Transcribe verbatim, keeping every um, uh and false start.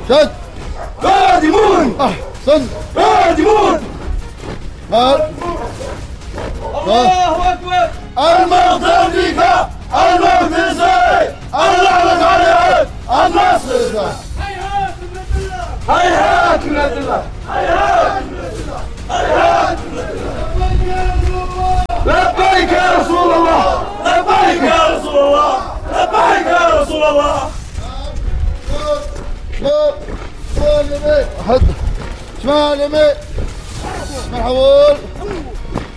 شد قادمون أحسن قادمون قال الله أكبر الموت أمريكا الموت إسرائيل اللعنة عليهم النصر هيهات من الله هيهات من الله هيهات من الله هيهات من الله لبيك يا رسول الله لبيك يا رسول الله لبيك يا رسول الله شمال يمين أحد شمال يمين مرحبا